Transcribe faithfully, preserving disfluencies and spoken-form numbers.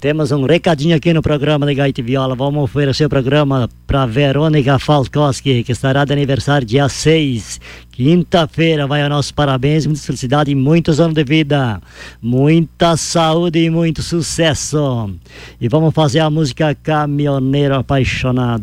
Temos um recadinho aqui no programa de Gaita e Viola. Vamos oferecer o programa para Verônica Falkowski, que estará de aniversário dia seis. Quinta-feira. Vai ao nosso parabéns, muita felicidade e muitos anos de vida. Muita saúde e muito sucesso. E vamos fazer a música Caminhoneiro Apaixonado.